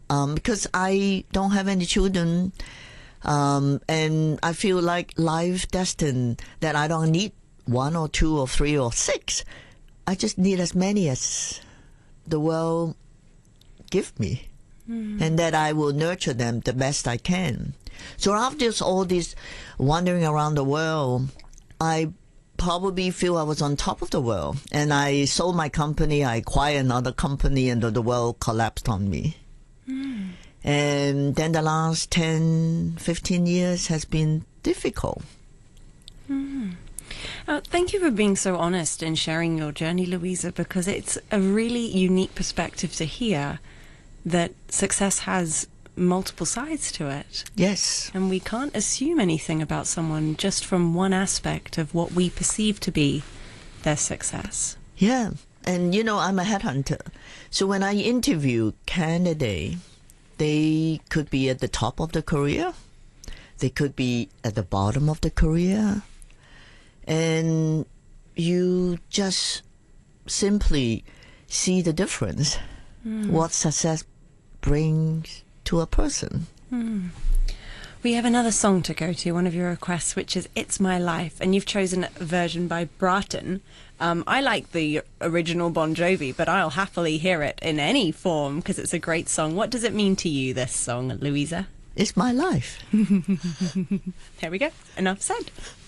because I don't have any children, and I feel like life destined that I don't need 1 or 2 or 3 or 6. I just need as many as the world give me, and that I will nurture them the best I can. So after all this wandering around the world, I probably feel I was on top of the world, and I sold my company, I acquired another company, and the world collapsed on me. And then the last 10, 15 years has been difficult. Thank you for being so honest and sharing your journey, Louisa, because it's a really unique perspective to hear that success has multiple sides to it. Yes. And we can't assume anything about someone just from one aspect of what we perceive to be their success. Yeah. And, you know, I'm a headhunter. So when I interview candidates, they could be at the top of the career. They could be at the bottom of the career. And you just simply see the difference, what success brings to a person. We have another song to go to, one of your requests, which is It's My Life, and you've chosen a version by Bratton. I like the original Bon Jovi, but I'll happily hear it in any form because it's a great song. What does it mean to you, this song, Louisa? It's my life. There we go. Enough said.